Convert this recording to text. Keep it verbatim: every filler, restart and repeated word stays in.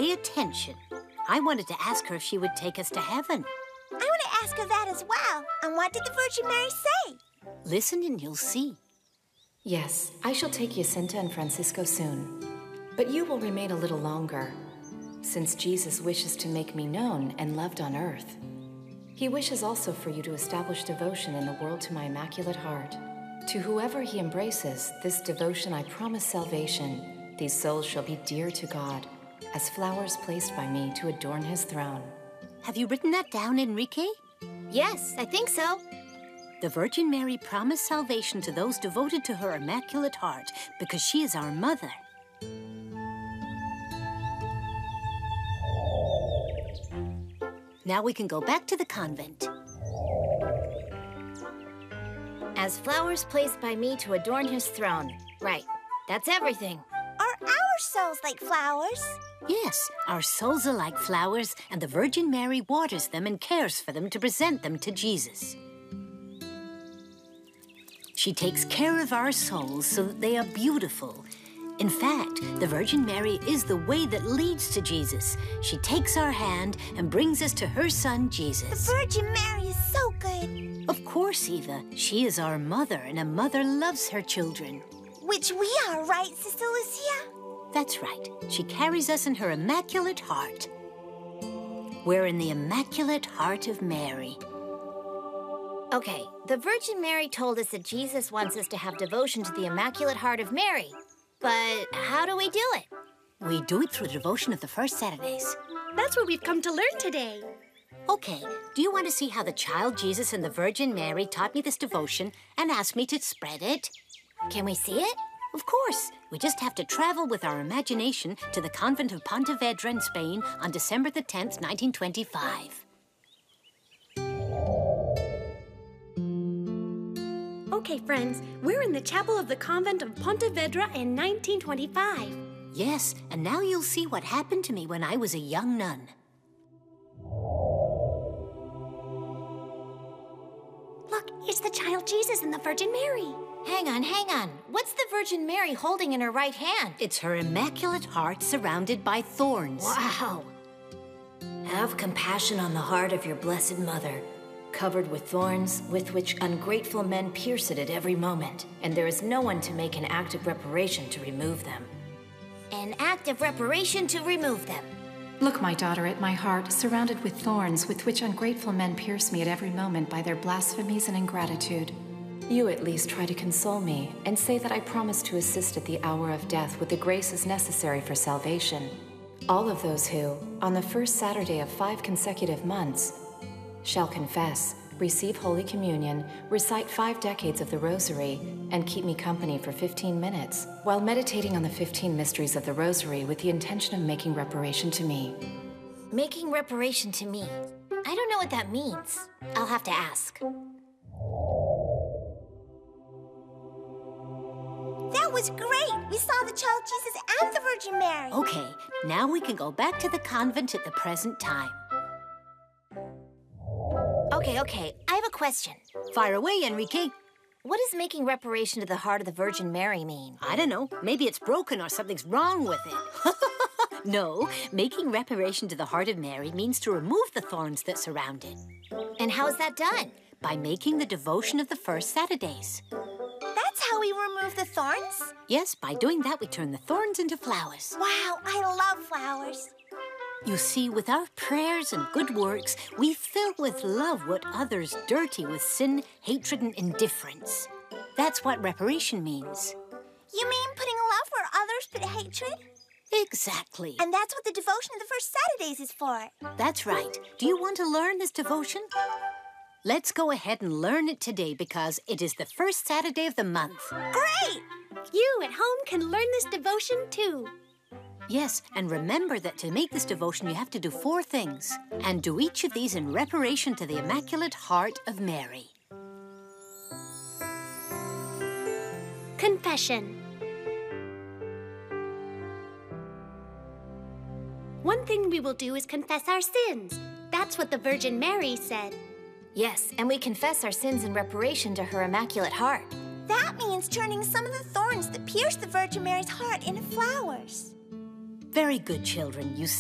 pay attention. I wanted to ask her if she would take us to heaven. I want to ask her that as well. And what did the Virgin Mary say? Listen and you'll see. Yes, I shall take Jacinta and Francisco soon. But you will remain a little longer, since Jesus wishes to make me known and loved on earth. He wishes also for you to establish devotion in the world to my Immaculate Heart. To whoever he embraces, this devotion I promise salvation. These souls shall be dear to God, as flowers placed by me to adorn his throne. Have you written that down, Enrique? Yes, I think so. The Virgin Mary promised salvation to those devoted to her Immaculate Heart because she is our mother. Now we can go back to the convent. As flowers placed by me to adorn his throne. Right, that's everything. Are our souls like flowers? Yes, our souls are like flowers, and the Virgin Mary waters them and cares for them to present them to Jesus. She takes care of our souls so that they are beautiful. In fact, the Virgin Mary is the way that leads to Jesus. She takes our hand and brings us to her son, Jesus. The Virgin Mary is so good. Of course, Eva. She is our mother, and a mother loves her children. Which we are, right, Sister Lucia? That's right. She carries us in her Immaculate Heart. We're in the Immaculate Heart of Mary. Okay, the Virgin Mary told us that Jesus wants us to have devotion to the Immaculate Heart of Mary. But how do we do it? We do it through the devotion of the first Saturdays. That's what we've come to learn today. Okay, do you want to see how the child Jesus and the Virgin Mary taught me this devotion and asked me to spread it? Can we see it? Of course. We just have to travel with our imagination to the convent of Pontevedra in Spain on December the tenth, nineteen twenty-five. Okay, friends, we're in the chapel of the convent of Pontevedra in nineteen twenty-five. Yes, and now you'll see what happened to me when I was a young nun. Look, it's the child Jesus and the Virgin Mary. Hang on, hang on. What's the Virgin Mary holding in her right hand? It's her Immaculate Heart surrounded by thorns. Wow. Have compassion on the heart of your Blessed Mother, covered with thorns with which ungrateful men pierce it at every moment, and there is no one to make an act of reparation to remove them. An act of reparation to remove them. Look, my daughter, at my heart, surrounded with thorns with which ungrateful men pierce me at every moment by their blasphemies and ingratitude. You at least try to console me and say that I promise to assist at the hour of death with the graces necessary for salvation. All of those who, on the first Saturday of five consecutive months, shall confess, receive Holy Communion, recite five decades of the Rosary, and keep me company for fifteen minutes, while meditating on the fifteen mysteries of the Rosary with the intention of making reparation to me. Making reparation to me. I don't know what that means. I'll have to ask. That was great. We saw the child Jesus and the Virgin Mary. Okay, now we can go back to the convent at the present time. Okay, okay. I have a question. Fire away, Enrique. What does making reparation to the heart of the Virgin Mary mean? I don't know. Maybe it's broken or something's wrong with it. No, making reparation to the heart of Mary means to remove the thorns that surround it. And how is that done? By making the devotion of the first Saturdays. That's how we remove the thorns? Yes, by doing that, we turn the thorns into flowers. Wow, I love flowers. You see, with our prayers and good works, we fill with love what others dirty with sin, hatred, and indifference. That's what reparation means. You mean putting love where others put hatred? Exactly. And that's what the devotion of the first Saturdays is for. That's right. Do you want to learn this devotion? Let's go ahead and learn it today because it is the first Saturday of the month. Great! You at home can learn this devotion too. Yes, and remember that to make this devotion, you have to do four things. And do each of these in reparation to the Immaculate Heart of Mary. Confession. One thing we will do is confess our sins. That's what the Virgin Mary said. Yes, and we confess our sins in reparation to her Immaculate Heart. That means turning some of the thorns that pierce the Virgin Mary's heart into flowers. Very good, children. You